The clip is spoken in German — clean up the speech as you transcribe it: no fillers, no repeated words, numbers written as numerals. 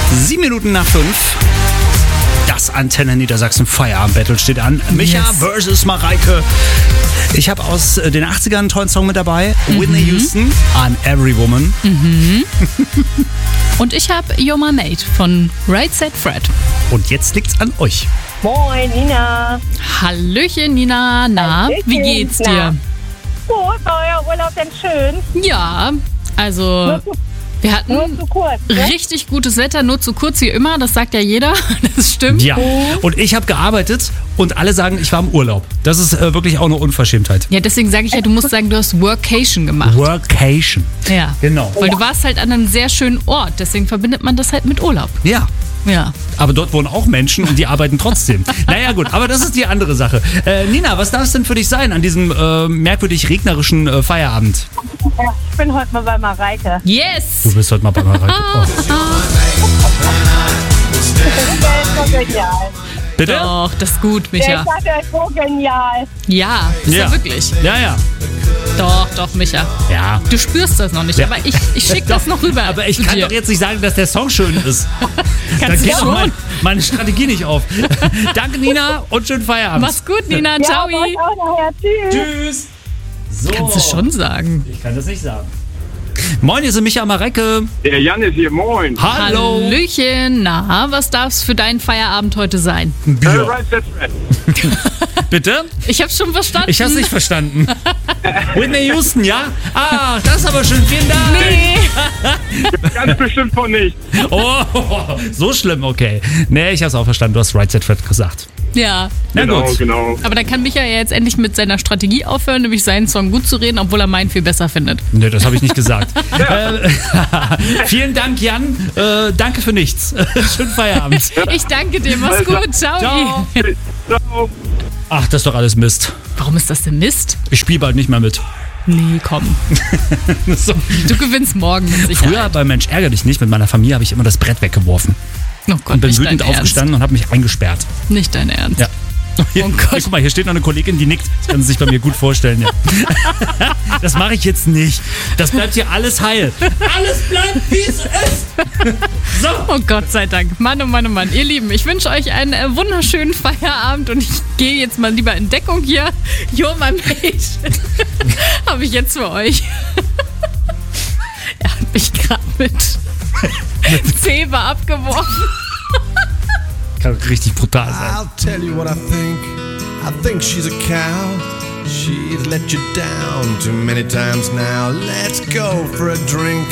7 Minuten nach 5. Das Antenne Niedersachsen Feierabend-Battle steht an. Micha versus Mareike. Ich habe aus den 80ern einen tollen Song mit dabei. Whitney Houston, I'm Every Woman. Und ich habe You're My Mate von Right Said Fred. Und jetzt liegt's an euch. Moin, Nina. Hallöchen, Nina. Na, Hallöchen. wie geht's dir? Na. Gut, war euer Urlaub denn schön? Ja, also wir hatten Nur zu kurz, ne? richtig gutes Wetter, nur zu kurz wie immer. Das sagt ja jeder. Das stimmt. Ja, und ich habe gearbeitet und alle sagen, ich war im Urlaub. Das ist wirklich auch eine Unverschämtheit. Ja, deswegen sage ich ja, du musst sagen, du hast Workation gemacht. Workation. Ja. Genau. Weil du warst halt an einem sehr schönen Ort. Deswegen verbindet man das halt mit Urlaub. Ja. Ja. Aber dort wohnen auch Menschen und die arbeiten trotzdem. Naja gut, aber das ist die andere Sache. Nina, was darf es denn für dich sein an diesem merkwürdig regnerischen Feierabend? Ja, ich bin heute mal bei Mareike. Yes! Du bist heute mal bei Mareike. Oh. Das ist so genial. Bitte? Doch, das ist gut, Der Micha. ist halt so genial. Ja, ist ja wirklich. Ja. Doch, Micha. Ja. Du spürst das noch nicht, Ja. aber ich schicke das noch rüber. Aber ich zu kann dir. doch jetzt nicht sagen, dass der Song schön ist. Dann Kannst du geht doch schon. meine Strategie nicht auf. Danke, Nina, und schönen Feierabend. Mach's gut, Nina. Ja, Ciao. euch auch nachher. Tschüss. Tschüss. So. Kannst du schon sagen. Ich kann das nicht sagen. Moin, hier sind Micha Mareike. Der Jan ist hier, moin. Hallo. Hallöchen. Na, was darf's für deinen Feierabend heute sein? Bier. Right Said Fred. Bitte? Ich hab's schon verstanden. Ich hab's nicht verstanden. Whitney Houston, ja? Ah, das ist aber schön. Vielen Dank. Nee. Ganz bestimmt von nicht. Oh, so schlimm, okay. Nee, ich hab's auch verstanden. Du hast Right Said Fred gesagt. Ja. Na gut. Genau. Aber dann kann Micha ja jetzt endlich mit seiner Strategie aufhören, nämlich seinen Song gut zu reden, obwohl er meinen viel besser findet. Nee, das habe ich nicht gesagt. Vielen Dank, Jan. Danke für nichts. Schönen Feierabend. Ich danke dir. Mach's gut. Ciao. Ciao. Ciao. Ach, das ist doch alles Mist. Warum ist das denn Mist? Ich spiele bald nicht mehr mit. Nee, komm. So. Du gewinnst morgen mit Sicherheit. Früher bei Mensch ärger dich nicht mit meiner Familie habe ich immer das Brett weggeworfen Oh Gott, und bin nicht wütend dein Ernst. aufgestanden und habe mich eingesperrt. Nicht dein Ernst. Ja. Hier, Oh Gott. hier, guck mal, hier steht noch eine Kollegin, die nickt. Das können Sie sich bei mir gut vorstellen. Ja. Das mache ich jetzt nicht. Das bleibt hier alles heil. Alles bleibt, wie es ist. So. Oh Gott sei Dank. Mann, oh Mann, oh Mann. Ihr Lieben, ich wünsche euch einen wunderschönen Feierabend und ich gehe jetzt mal lieber in Deckung hier. You're my mate. Habe ich jetzt für euch. Er hat mich gerade mit Zebe abgeworfen. Kann richtig brutal sein. I'll tell you what I think. I think she's a cow. She's let you down too many times now. Let's go for a drink.